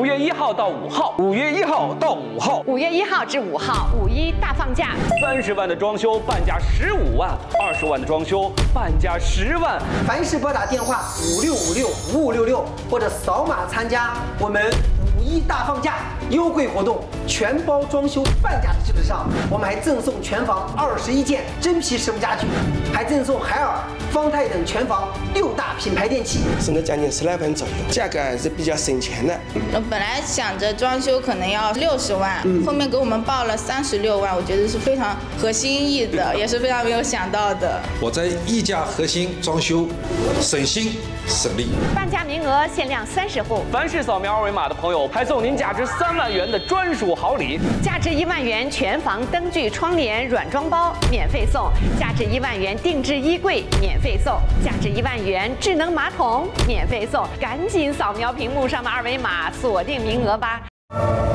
5月1号到5号 ，5月1号到5号 ，5月1号至5号五一大放假 ，30万的装修半价15万，20万的装修半价10万。 凡是拨打电话56565566或者扫码参加我们5一大放假优惠活动，全包装修半价的基础上，我们还赠送全房21件真皮实木家具，还赠送海尔、方太等全房6大品牌电器， 省了将近10来万左右，价格还是比较省钱的。 我本来想着装修可能要60万，后面给我们报了36万，我觉得是非常合心意的，也是非常没有想到的。 我在溢价核心装修，省心省力。 半价名额限量30户， 凡是扫描2维码的朋友，还送您价值3万元的专属好礼， 价值1万元全房灯具窗帘软装包免费送，价值1万元定制衣柜免费送，价值1万元智能马桶免费送，赶紧扫描屏幕上的2维码锁定名额吧。